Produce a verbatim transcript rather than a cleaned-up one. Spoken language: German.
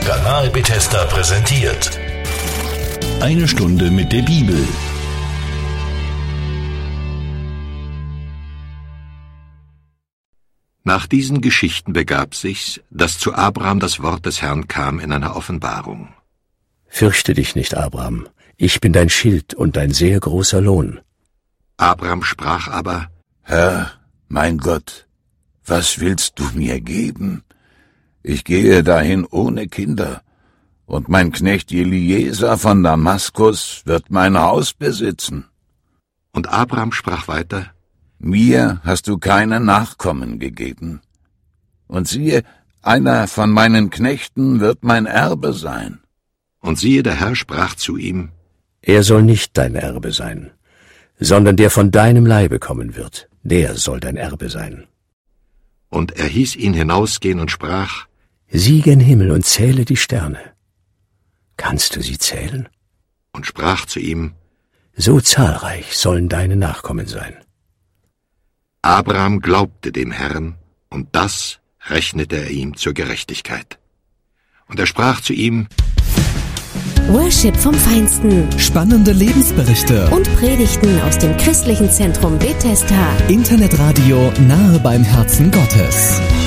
Kanal Bethesda präsentiert Eine Stunde mit der Bibel. Nach diesen Geschichten begab sich's, dass zu Abraham das Wort des Herrn kam in einer Offenbarung. Fürchte dich nicht, Abraham, ich bin dein Schild und dein sehr großer Lohn. Abraham sprach aber: Herr, mein Gott, was willst du mir geben? Ich gehe dahin ohne Kinder, und mein Knecht Eliezer von Damaskus wird mein Haus besitzen. Und Abraham sprach weiter: Mir hast du keine Nachkommen gegeben. Und siehe, einer von meinen Knechten wird mein Erbe sein. Und siehe, der Herr sprach zu ihm: Er soll nicht dein Erbe sein, sondern der von deinem Leibe kommen wird, der soll dein Erbe sein. Und er hieß ihn hinausgehen und sprach: Sieh gen Himmel und zähle die Sterne. Kannst du sie zählen? Und sprach zu ihm: So zahlreich sollen deine Nachkommen sein. Abraham glaubte dem Herrn, und das rechnete er ihm zur Gerechtigkeit. Und er sprach zu ihm: Worship vom Feinsten. Spannende Lebensberichte Und Predigten aus dem christlichen Zentrum Bethesda. Internetradio nahe beim Herzen Gottes.